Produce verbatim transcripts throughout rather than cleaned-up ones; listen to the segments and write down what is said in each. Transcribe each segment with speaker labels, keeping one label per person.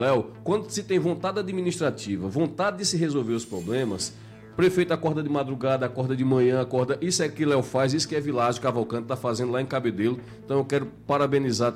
Speaker 1: Léo, quando se tem vontade administrativa, vontade de se resolver os problemas, o prefeito acorda de madrugada, acorda de manhã, acorda... Isso é que Léo faz, isso que é Vilásio Cavalcante está fazendo lá em Cabedelo. Então eu quero parabenizar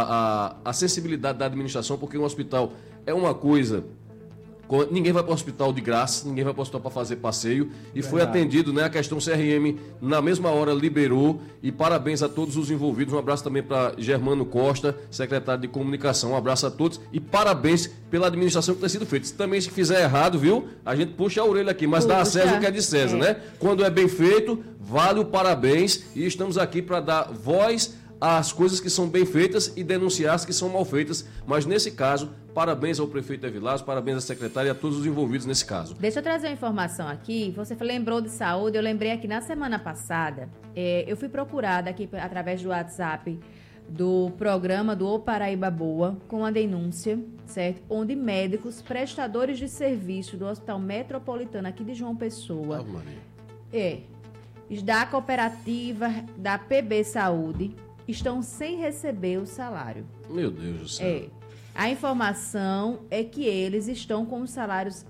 Speaker 1: a, a, a sensibilidade da administração, porque um hospital é uma coisa... Ninguém vai para o hospital de graça, ninguém vai para o hospital para fazer passeio. E Verdade. Foi atendido, né? A questão C R M na mesma hora liberou. E parabéns a todos os envolvidos. Um abraço também para Germano Costa, secretário de comunicação. Um abraço a todos e parabéns pela administração que tem sido feita. Se também se fizer errado, viu? A gente puxa a orelha aqui, mas puxa. Dá a César o que é de César, é. né? Quando é bem feito, vale o parabéns. E estamos aqui para dar voz às coisas que são bem feitas e denunciar as que são mal feitas. Mas nesse caso, parabéns ao prefeito Evilásio, parabéns à secretária e a todos os envolvidos nesse caso.
Speaker 2: Deixa eu trazer uma informação aqui. Você lembrou de saúde, eu lembrei aqui na semana passada, é, eu fui procurada aqui através do WhatsApp do programa do O Paraíba Boa, com a denúncia, certo? Onde médicos, prestadores de serviço do Hospital Metropolitano aqui de João Pessoa,
Speaker 1: oh, Maria.
Speaker 2: é, da cooperativa da P B Saúde, estão sem receber o salário.
Speaker 1: Meu Deus do céu.
Speaker 2: É. A informação é que eles estão com os salários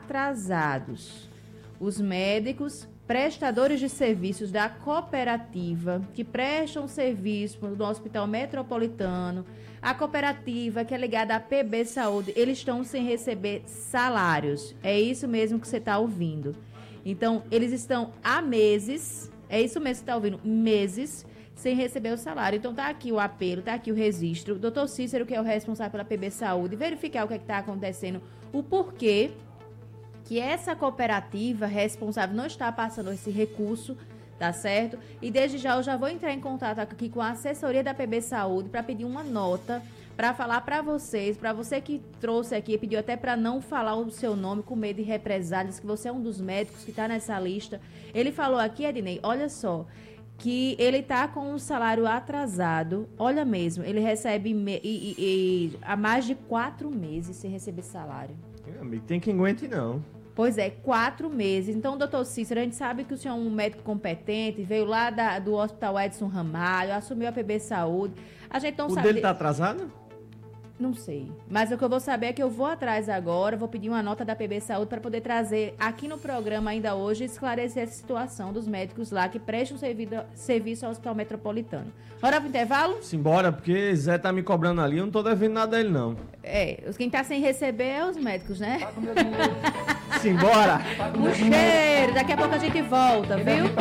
Speaker 2: atrasados. Os médicos, prestadores de serviços da cooperativa, que prestam serviço no Hospital Metropolitano, a cooperativa que é ligada à P B Saúde, eles estão sem receber salários. É isso mesmo que você está ouvindo. Então, eles estão há meses, é isso mesmo que você está ouvindo, meses, sem receber o salário. Então tá aqui o apelo, tá aqui o registro. doutor Cícero, que é o responsável pela P B Saúde, verificar o que é está acontecendo, o porquê que essa cooperativa responsável não está passando esse recurso, tá certo? E desde já eu já vou entrar em contato aqui com a assessoria da P B Saúde para pedir uma nota, para falar para vocês, para você que trouxe aqui, pediu até para não falar o seu nome com medo de represálias, que você é um dos médicos que está nessa lista. Ele falou aqui, Ednei, olha só, que ele está com um salário atrasado, olha mesmo, ele recebe me, e, e, e, há mais de quatro meses sem receber salário.
Speaker 3: Meu amigo, tem quem aguente não.
Speaker 2: Pois é, quatro meses. Então, doutor Cícero, a gente sabe que o senhor é um médico competente, veio lá da, do Hospital Edson Ramalho, assumiu a P B Saúde. A gente não
Speaker 3: o
Speaker 2: sabe...
Speaker 3: O dele está atrasado?
Speaker 2: Não sei. Mas o que eu vou saber é que eu vou atrás agora, vou pedir uma nota da P B Saúde para poder trazer aqui no programa ainda hoje, esclarecer essa situação dos médicos lá que prestam servido, serviço ao Hospital Metropolitano. Hora pro intervalo?
Speaker 3: Simbora, porque Zé tá me cobrando ali, eu não tô devendo nada a ele, não.
Speaker 2: É, quem tá sem receber é os médicos, né?
Speaker 3: Simbora!
Speaker 2: O cheiro, daqui a pouco a gente volta, viu?